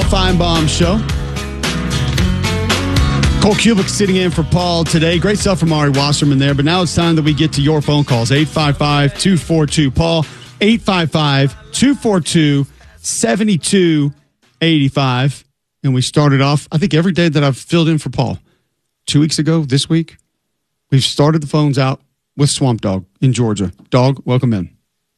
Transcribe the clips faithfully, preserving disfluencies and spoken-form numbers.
Feinbaum Show. Cole Kubik sitting in for Paul today. Great stuff from Ari Wasserman there. But now it's time that we get to your phone calls. eight five five, two four two, Paul. eight five five, two four two, seven two eight five. And we started off, I think, every day that I've filled in for Paul. Two weeks ago, this week, we've started the phones out with Swamp Dog in Georgia. Dog, welcome in.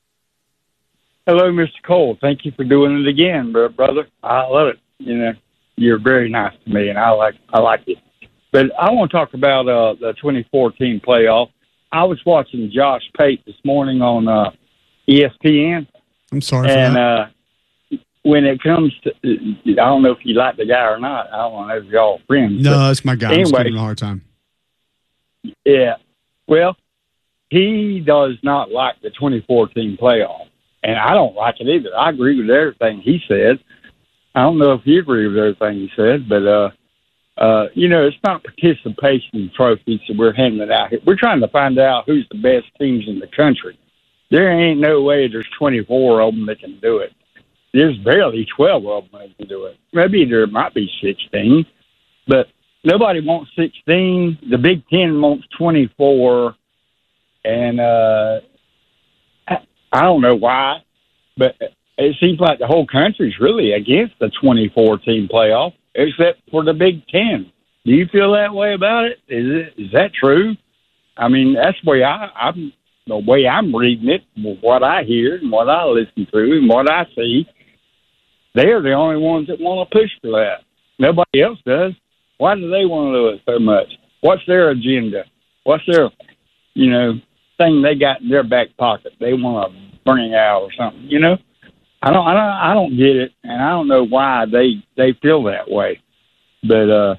Hello, Mister Cole. Thank you for doing it again, brother. I love it. You know, you're very nice to me, and I like I like it. But I want to talk about uh, the twenty fourteen playoff. I was watching Josh Pate this morning on uh, E S P N. I'm sorry for and, that. Uh, when it comes to, I don't know if you like the guy or not. I don't know if y'all friends. No, it's my guy. Anyway, I'm just giving him a hard time. Yeah. Well, he does not like the twenty fourteen playoff. And I don't like it either. I agree with everything he said. I don't know if you agree with everything he said, but, uh, uh, you know, it's not participation trophies that we're handing out here. We're trying to find out who's the best teams in the country. There ain't no way there's twenty-four of them that can do it. There's barely twelve of them that can do it. Maybe there might be sixteen, but nobody wants sixteen. The Big Ten wants twenty-four, and uh, I, I don't know why, but it seems like the whole country's really against the twenty-four team playoff, except for the Big Ten. Do you feel that way about it? Is it is that true? I mean, that's the way I, I'm the way I'm reading it, what I hear and what I listen to and what I see. They're the only ones that want to push for that. Nobody else does. Why do they want to do it so much? What's their agenda? What's their, you know, thing they got in their back pocket they want to bring out or something? You know, I don't, I don't, I don't get it, and I don't know why they they feel that way. But uh,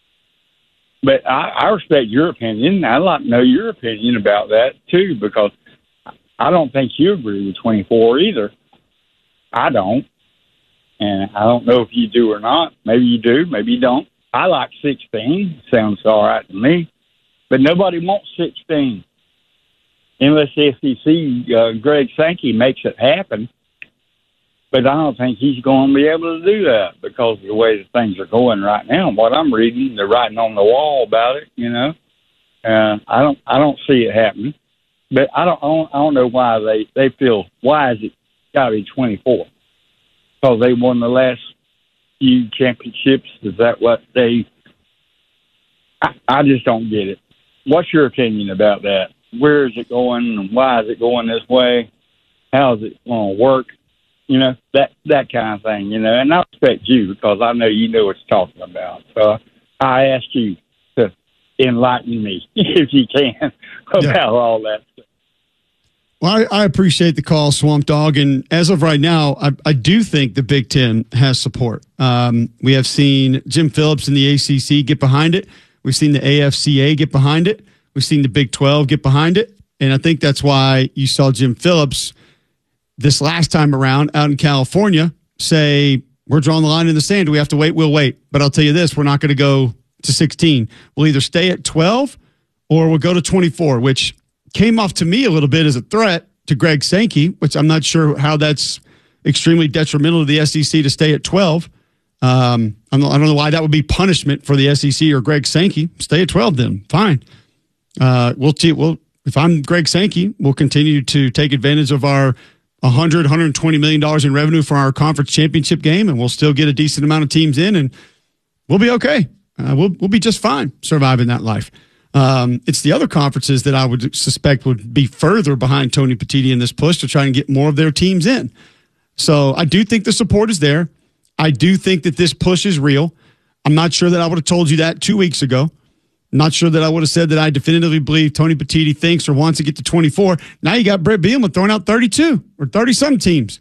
but I, I respect your opinion. I'd like to know your opinion about that too, because I don't think you agree with twenty-four either. I don't. And I don't know if you do or not. Maybe you do. Maybe you don't. I like sixteen. Sounds all right to me. But nobody wants sixteen. Unless the S E C, uh, Greg Sankey, makes it happen. But I don't think he's going to be able to do that because of the way that things are going right now. What I'm reading, they're writing on the wall about it, you know. Uh, I don't I don't see it happening. But I don't, I don't, I don't know why they, they feel, why is it got to be twenty-four? Because they won the last few championships. Is that what they... I, I just don't get it. What's your opinion about that? Where is it going, and why is it going this way? How is it going to work? You know, that that kind of thing, you know. And I respect you because I know you know what you're talking about. So I ask you to enlighten me, if you can, about yeah. all that stuff. Well, I, I appreciate the call, Swamp Dog. And as of right now, I, I do think the Big Ten has support. Um, we have seen Jim Phillips in the A C C get behind it. We've seen the A F C A get behind it. We've seen the Big twelve get behind it. And I think that's why you saw Jim Phillips this last time around out in California say, we're drawing the line in the sand. Do we have to wait? We'll wait. But I'll tell you this, we're not going to go to sixteen. We'll either stay at twelve or we'll go to twenty-four, which came off to me a little bit as a threat to Greg Sankey, which I'm not sure how that's extremely detrimental to the S E C to stay at twelve. Um, I don't know why that would be punishment for the S E C or Greg Sankey. Stay at twelve then. Fine. Uh, we'll, t- we'll if I'm Greg Sankey, we'll continue to take advantage of our one hundred, one hundred twenty million dollars in revenue for our conference championship game, and we'll still get a decent amount of teams in, and we'll be okay. Uh, we'll we'll be just fine surviving that life. Um, it's the other conferences that I would suspect would be further behind Tony Petitti in this push to try and get more of their teams in. So I do think the support is there. I do think that this push is real. I'm not sure that I would have told you that two weeks ago. I'm not sure that I would have said that I definitively believe Tony Petitti thinks or wants to get to twenty-four. Now you got Brett Bielema throwing out thirty-two or thirty-some teams.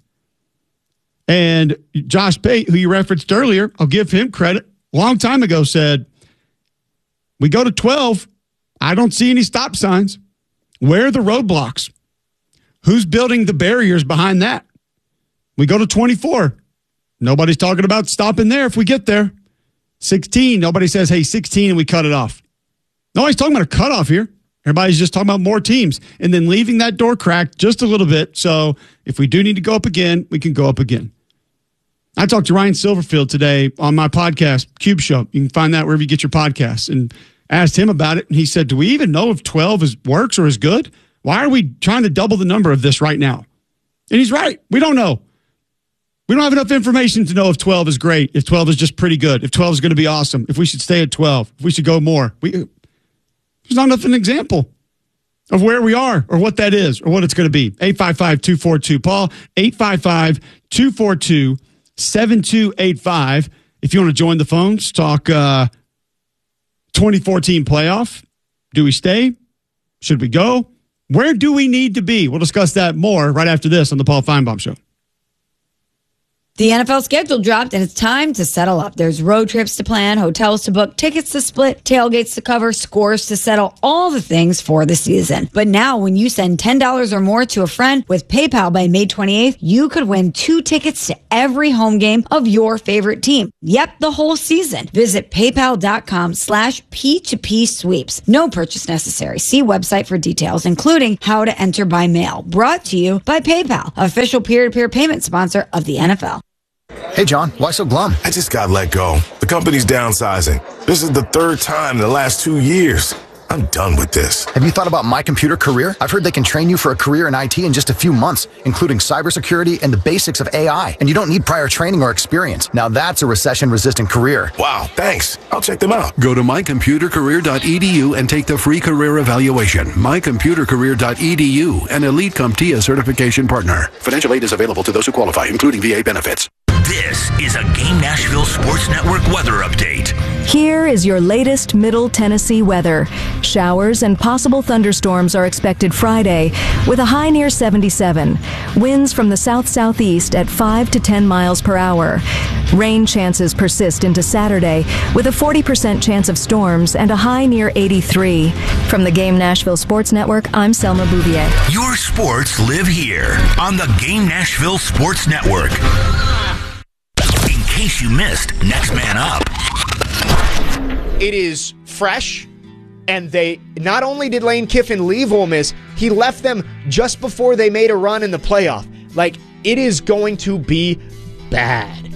And Josh Pate, who you referenced earlier, I'll give him credit, a long time ago said, we go to twelve, I don't see any stop signs. Where are the roadblocks? Who's building the barriers behind that? We go to twenty-four. Nobody's talking about stopping there if we get there. sixteen, nobody says, hey, sixteen, and we cut it off. Nobody's talking about a cutoff here. Everybody's just talking about more teams and then leaving that door cracked just a little bit. So if we do need to go up again, we can go up again. I talked to Ryan Silverfield today on my podcast, Cube Show. You can find that wherever you get your podcasts. And asked him about it. And he said, do we even know if twelve is works or is good? Why are we trying to double the number of this right now? And he's right. We don't know. We don't have enough information to know if twelve is great, if twelve is just pretty good, if twelve is going to be awesome, if we should stay at twelve, if we should go more. We, there's not enough an example of where we are or what that is or what it's going to be. eight five five, two four two, Paul, eight five five, two four two, seven two eight five. If you want to join the phones, talk uh, twenty fourteen playoff. Do we stay? Should we go? Where do we need to be? We'll discuss that more right after this on the Paul Feinbaum Show. The N F L schedule dropped, and it's time to settle up. There's road trips to plan, hotels to book, tickets to split, tailgates to cover, scores to settle, all the things for the season. But now, when you send ten dollars or more to a friend with PayPal by May twenty-eighth, you could win two tickets to every home game of your favorite team. Yep, the whole season. Visit paypal.com slash P2P sweeps. No purchase necessary. See website for details, including how to enter by mail. Brought to you by PayPal, official peer-to-peer payment sponsor of the N F L. Hey, John, why so glum? I just got let go. The company's downsizing. This is the third time in the last two years. I'm done with this. Have you thought about My Computer Career? I've heard they can train you for a career in I T in just a few months, including cybersecurity and the basics of A I. And you don't need prior training or experience. Now that's a recession-resistant career. Wow, thanks. I'll check them out. Go to my computer career dot e d u and take the free career evaluation. my computer career dot e d u, an Elite CompTIA certification partner. Financial aid is available to those who qualify, including V A benefits. This is a Game Nashville Sports Network weather update. Here is your latest Middle Tennessee weather. Showers and possible thunderstorms are expected Friday with a high near seventy-seven. Winds from the south-southeast at five to ten miles per hour. Rain chances persist into Saturday with a forty percent chance of storms and a high near eighty-three. From the Game Nashville Sports Network, I'm Selma Bouvier. Your sports live here on the Game Nashville Sports Network. In case you missed Next Man Up. It is fresh, and they not only did Lane Kiffin leave Ole Miss, he left them just before they made a run in the playoff. Like, it is going to be bad.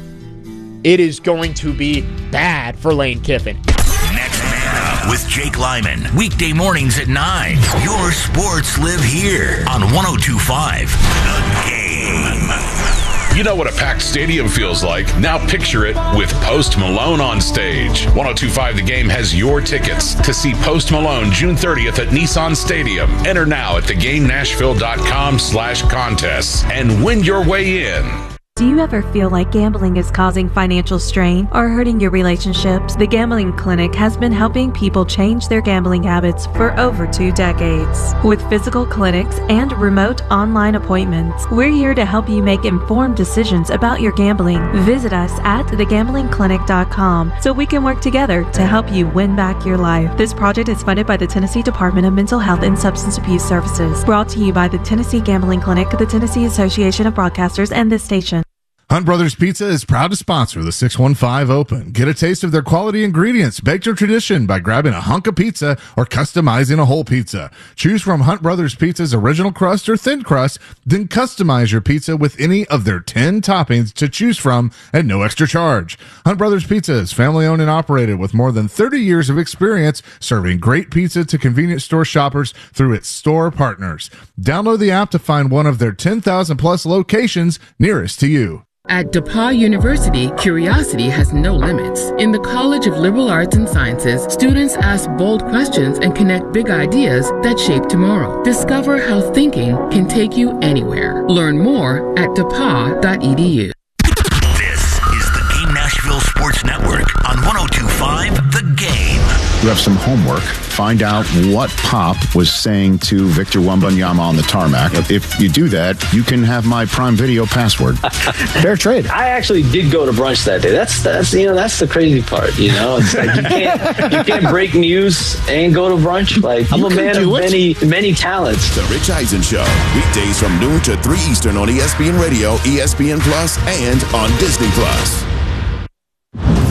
It is going to be bad for Lane Kiffin. Next Man Up with Jake Lyman. Weekday mornings at nine. Your sports live here on one oh two point five The Game. You know what a packed stadium feels like. Now picture it with Post Malone on stage. one oh two point five The Game has your tickets to see Post Malone June thirtieth at Nissan Stadium. Enter now at theGameNashville.com slash contests and win your way in. Do you ever feel like gambling is causing financial strain or hurting your relationships? The Gambling Clinic has been helping people change their gambling habits for over two decades. With physical clinics and remote online appointments, we're here to help you make informed decisions about your gambling. Visit us at the gambling clinic dot com so we can work together to help you win back your life. This project is funded by the Tennessee Department of Mental Health and Substance Abuse Services. Brought to you by the Tennessee Gambling Clinic, the Tennessee Association of Broadcasters, and this station. Hunt Brothers Pizza is proud to sponsor the six one five Open. Get a taste of their quality ingredients, baked to tradition by grabbing a hunk of pizza or customizing a whole pizza. Choose from Hunt Brothers Pizza's original crust or thin crust, then customize your pizza with any of their ten toppings to choose from at no extra charge. Hunt Brothers Pizza is family owned and operated with more than thirty years of experience serving great pizza to convenience store shoppers through its store partners. Download the app to find one of their ten thousand plus locations nearest to you. At DePauw University, curiosity has no limits. In the College of Liberal Arts and Sciences, students ask bold questions and connect big ideas that shape tomorrow. Discover how thinking can take you anywhere. Learn more at D E P A W dot e d u. This is the Game Nashville Sports Network on one oh two point five The Game. You have some homework. Find out what Pop was saying to Victor Wembanyama on the tarmac. If you do that, you can have my Prime Video password. Fair trade. I actually did go to brunch that day. That's that's you know that's the crazy part. You know, it's like you can't you can't break news and go to brunch. Like I'm you a man of it. many many talents. The Rich Eisen Show, weekdays from noon to three Eastern on E S P N Radio, E S P N Plus, and on Disney Plus.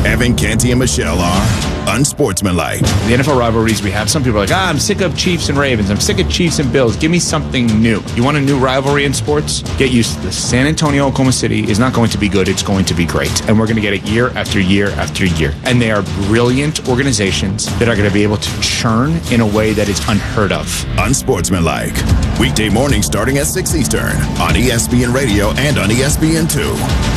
Evan, Canty, and Michelle are unsportsmanlike. The N F L rivalries we have, some people are like, ah, I'm sick of Chiefs and Ravens. I'm sick of Chiefs and Bills. Give me something new. You want a new rivalry in sports? Get used to this. San Antonio, Oklahoma City is not going to be good. It's going to be great. And we're going to get it year after year after year. And they are brilliant organizations that are going to be able to churn in a way that is unheard of. Unsportsmanlike. Weekday morning starting at six Eastern on E S P N Radio and on E S P N two.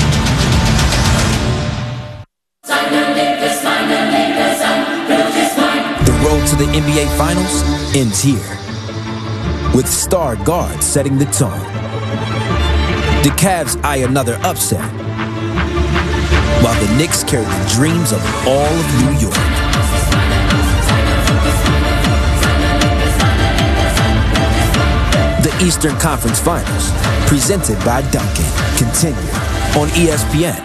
The road to the N B A Finals ends here, with star guards setting the tone. The Cavs eye another upset, while the Knicks carry the dreams of all of New York. The Eastern Conference Finals, presented by Dunkin', continue on E S P N